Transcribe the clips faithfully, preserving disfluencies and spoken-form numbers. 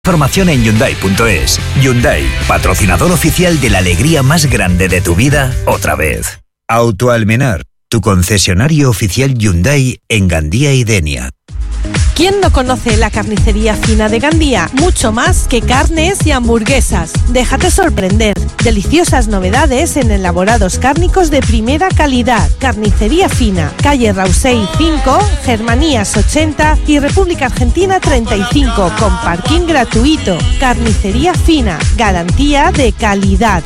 Información en Hyundai punto es. Hyundai, patrocinador oficial de la alegría más grande de tu vida, otra vez. Autoalmenar, tu concesionario oficial Hyundai en Gandía y Denia. ¿Quién no conoce la carnicería fina de Gandía? Mucho más que carnes y hamburguesas. Déjate sorprender. Deliciosas novedades en elaborados cárnicos de primera calidad. Carnicería fina, calle Rausey cinco, Germanías ochenta y República Argentina treinta y cinco, con parking gratuito. Carnicería fina, garantía de calidad.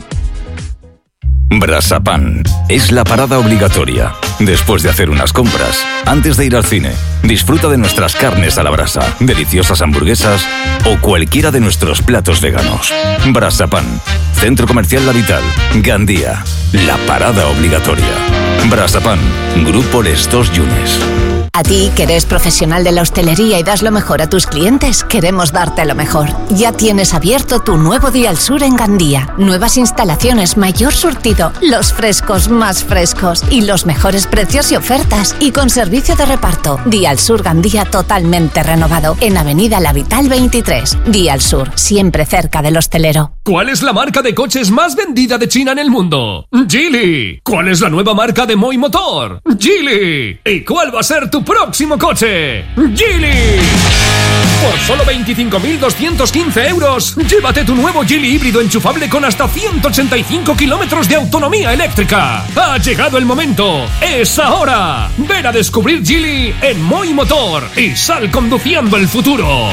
Brasapan es la parada obligatoria. Después de hacer unas compras, antes de ir al cine, disfruta de nuestras carnes a la brasa, deliciosas hamburguesas o cualquiera de nuestros platos veganos. Brasapan, Centro Comercial La Vital, Gandía, la parada obligatoria. Brasapan, Grupo Les Dos Yunes. A ti, que eres profesional de la hostelería y das lo mejor a tus clientes, queremos darte lo mejor. Ya tienes abierto tu nuevo Dial Sur en Gandía. Nuevas instalaciones, mayor surtido, los frescos más frescos y los mejores precios y ofertas. Y con servicio de reparto. Dial Sur Gandía totalmente renovado. En Avenida La Vital veintitrés. Dial Sur, siempre cerca del hostelero. ¿Cuál es la marca de coches más vendida de China en el mundo? Geely. ¿Cuál es la nueva marca de Moi Motor? Geely. ¿Y cuál va a ser tu próximo coche? Geely. Por solo veinticinco mil doscientos quince euros, llévate tu nuevo Geely híbrido enchufable con hasta ciento ochenta y cinco kilómetros de autonomía eléctrica. Ha llegado el momento. ¡Es ahora! Ven a descubrir Geely en Moi Motor y sal conduciendo el futuro.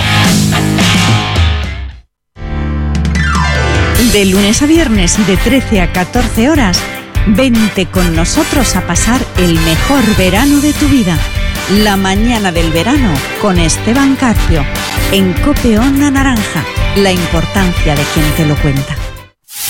De lunes a viernes de trece a catorce horas, vente con nosotros a pasar el mejor verano de tu vida. La mañana del verano con Esteban Carpio, en COPE Onda Naranja, la importancia de quien te lo cuenta.